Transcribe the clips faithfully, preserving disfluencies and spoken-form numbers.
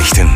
Nachrichten.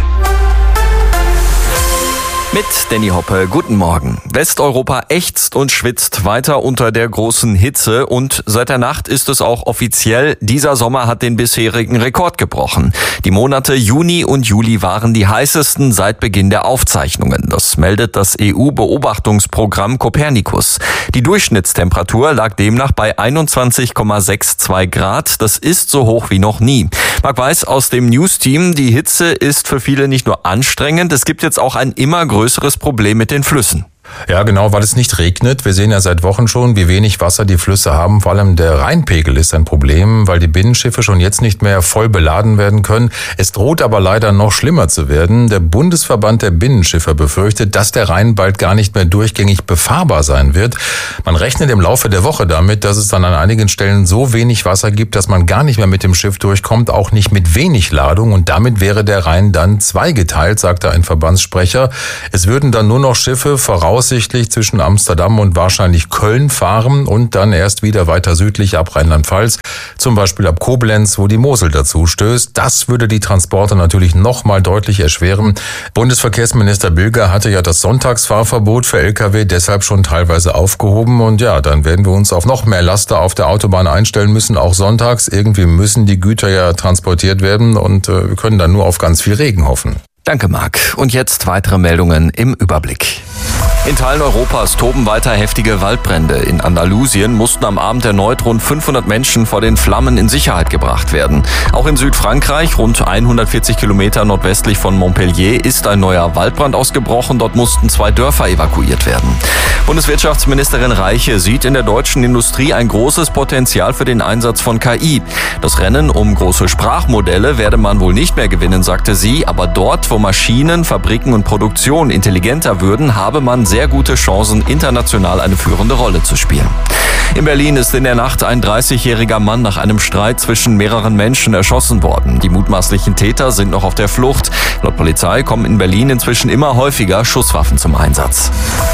Mit Danny Hoppe, guten Morgen. Westeuropa ächzt und schwitzt weiter unter der großen Hitze und seit der Nacht ist es auch offiziell, dieser Sommer hat den bisherigen Rekord gebrochen. Die Monate Juni und Juli waren die heißesten seit Beginn der Aufzeichnungen. Das meldet das E U-Beobachtungsprogramm Copernicus. Die Durchschnittstemperatur lag demnach bei einundzwanzig Komma zweiundsechzig Grad. Das ist so hoch wie noch nie. Marc Weiß aus dem News-Team, die Hitze ist für viele nicht nur anstrengend, es gibt jetzt auch ein immer größeres Problem mit den Flüssen. Ja, genau, weil es nicht regnet. Wir sehen ja seit Wochen schon, wie wenig Wasser die Flüsse haben. Vor allem der Rheinpegel ist ein Problem, weil die Binnenschiffe schon jetzt nicht mehr voll beladen werden können. Es droht aber leider noch schlimmer zu werden. Der Bundesverband der Binnenschiffer befürchtet, dass der Rhein bald gar nicht mehr durchgängig befahrbar sein wird. Man rechnet im Laufe der Woche damit, dass es dann an einigen Stellen so wenig Wasser gibt, dass man gar nicht mehr mit dem Schiff durchkommt, auch nicht mit wenig Ladung. Und damit wäre der Rhein dann zweigeteilt, sagte ein Verbandssprecher. Es würden dann nur noch Schiffe voraus Voraussichtlich zwischen Amsterdam und wahrscheinlich Köln fahren und dann erst wieder weiter südlich ab Rheinland-Pfalz, zum Beispiel ab Koblenz, wo die Mosel dazu stößt. Das würde die Transporte natürlich noch mal deutlich erschweren. Bundesverkehrsminister Bilger hatte ja das Sonntagsfahrverbot für L K W deshalb schon teilweise aufgehoben und ja, dann werden wir uns auf noch mehr Laster auf der Autobahn einstellen müssen, auch sonntags. Irgendwie müssen die Güter ja transportiert werden und äh, wir können dann nur auf ganz viel Regen hoffen. Danke, Marc. Und jetzt weitere Meldungen im Überblick. In Teilen Europas toben weiter heftige Waldbrände. In Andalusien mussten am Abend erneut rund fünfhundert Menschen vor den Flammen in Sicherheit gebracht werden. Auch in Südfrankreich, rund hundertvierzig Kilometer nordwestlich von Montpellier, ist ein neuer Waldbrand ausgebrochen. Dort mussten zwei Dörfer evakuiert werden. Bundeswirtschaftsministerin Reiche sieht in der deutschen Industrie ein großes Potenzial für den Einsatz von K I. Das Rennen um große Sprachmodelle werde man wohl nicht mehr gewinnen, sagte sie. Aber dort, wo Maschinen, Fabriken und Produktion intelligenter würden, habe man sehr gute Chancen, international eine führende Rolle zu spielen. In Berlin ist in der Nacht ein dreißigjähriger Mann nach einem Streit zwischen mehreren Menschen erschossen worden. Die mutmaßlichen Täter sind noch auf der Flucht. Laut Polizei kommen in Berlin inzwischen immer häufiger Schusswaffen zum Einsatz.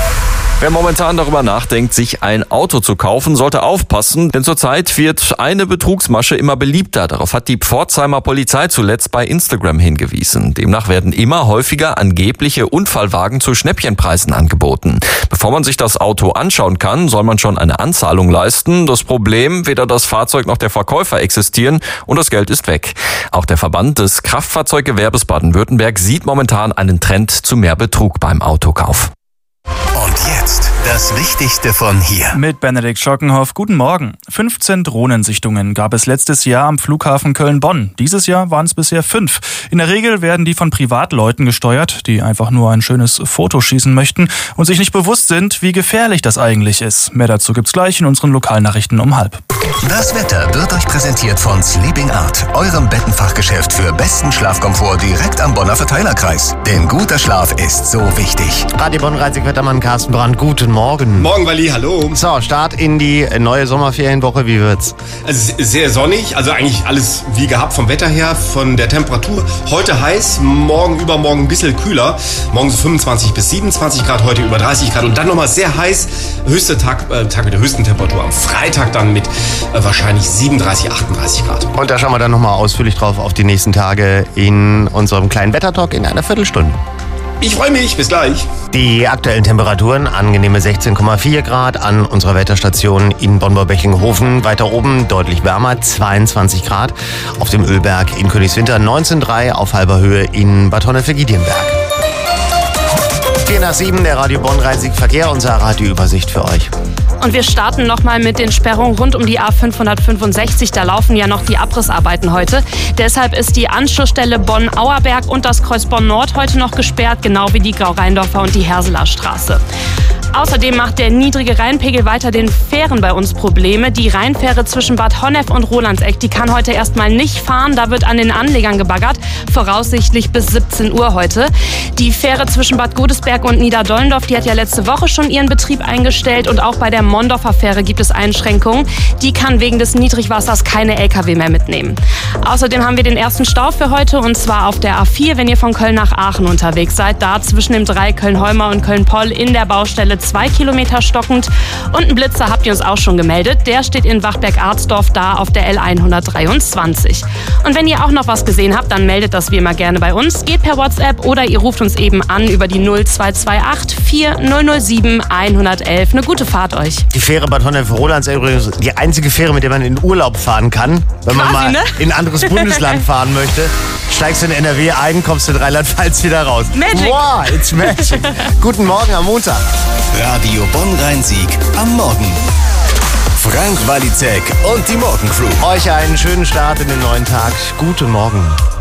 Wer momentan darüber nachdenkt, sich ein Auto zu kaufen, sollte aufpassen, denn zurzeit wird eine Betrugsmasche immer beliebter. Darauf hat die Pforzheimer Polizei zuletzt bei Instagram hingewiesen. Demnach werden immer häufiger angebliche Unfallwagen zu Schnäppchenpreisen angeboten. Bevor man sich das Auto anschauen kann, soll man schon eine Anzahlung leisten. Das Problem, weder das Fahrzeug noch der Verkäufer existieren und das Geld ist weg. Auch der Verband des Kraftfahrzeuggewerbes Baden-Württemberg sieht momentan einen Trend zu mehr Betrug beim Autokauf. Und jetzt das Wichtigste von hier. Mit Benedikt Schockenhoff, guten Morgen. fünfzehn Drohnensichtungen gab es letztes Jahr am Flughafen Köln-Bonn. Dieses Jahr waren es bisher fünf. In der Regel werden die von Privatleuten gesteuert, die einfach nur ein schönes Foto schießen möchten und sich nicht bewusst sind, wie gefährlich das eigentlich ist. Mehr dazu gibt's gleich in unseren Lokalnachrichten um halb. Das Wetter wird euch präsentiert von Sleeping Art, eurem Bettenfachgeschäft für besten Schlafkomfort direkt am Bonner Verteilerkreis. Denn guter Schlaf ist so wichtig. Radio Bonn-Wettermann Carsten Brandt, guten Morgen. Morgen, Wally, hallo. So, Start in die neue Sommerferienwoche, wie wird's? Also sehr sonnig, also eigentlich alles wie gehabt vom Wetter her, von der Temperatur. Heute heiß, morgen, übermorgen ein bisschen kühler. Morgen so fünfundzwanzig bis siebenundzwanzig Grad, heute über dreißig Grad und dann nochmal sehr heiß. Höchste Tag, äh, Tag mit der höchsten Temperatur am Freitag dann mit äh, wahrscheinlich siebenunddreißig, achtunddreißig Grad. Und da schauen wir dann nochmal ausführlich drauf auf die nächsten Tage in unserem kleinen Wettertalk in einer Viertelstunde. Ich freue mich, bis gleich. Die aktuellen Temperaturen, angenehme sechzehn Komma vier Grad an unserer Wetterstation in Bonn-Beckinghofen. Weiter oben deutlich wärmer, zweiundzwanzig Grad. Auf dem Ölberg in Königswinter neunzehn Komma drei, auf halber Höhe in Bad Honnef-Giedienberg. vier nach sieben, der Radio Bonn-Rhein-Sieg-Verkehr und Sarah hat die Übersicht für euch. Und wir starten nochmal mit den Sperrungen rund um die A fünfhundertfünfundsechzig. Da laufen ja noch die Abrissarbeiten heute. Deshalb ist die Anschlussstelle Bonn-Auerberg und das Kreuz Bonn-Nord heute noch gesperrt, genau wie die Grau-Rheindorfer und die Herseler Straße. Außerdem macht der niedrige Rheinpegel weiter den Fähren bei uns Probleme. Die Rheinfähre zwischen Bad Honnef und Rolandseck, die kann heute erstmal nicht fahren. Da wird an den Anlegern gebaggert, voraussichtlich bis siebzehn Uhr heute. Die Fähre zwischen Bad Godesberg und Niederdollendorf, die hat ja letzte Woche schon ihren Betrieb eingestellt. Und auch bei der Mondorfer Fähre gibt es Einschränkungen. Die kann wegen des Niedrigwassers keine L K W mehr mitnehmen. Außerdem haben wir den ersten Stau für heute und zwar auf der A vier, wenn ihr von Köln nach Aachen unterwegs seid. Da zwischen dem Dreieck Köln-Heumar und Köln-Poll in der Baustelle bei zwei Kilometer stockend. Und einen Blitzer habt ihr uns auch schon gemeldet. Der steht in Wachberg-Arzdorf da auf der L hundertdreiundzwanzig. Und wenn ihr auch noch was gesehen habt, dann meldet das wie immer gerne bei uns. Geht per WhatsApp oder ihr ruft uns eben an über die null zwei zwei acht vier null null sieben eins eins eins. Eine gute Fahrt euch. Die Fähre Bad Honnef-Roland ist übrigens die einzige Fähre, mit der man in Urlaub fahren kann. Wenn man Quasi, mal ne? in ein anderes Bundesland fahren möchte. Steigst du in N R W ein, kommst du in Rheinland-Pfalz wieder raus. Magic. Wow, it's magic. Guten Morgen am Montag. Radio Bonn-Rhein-Sieg am Morgen. Frank Walizek und die Morgencrew. Euch einen schönen Start in den neuen Tag. Guten Morgen.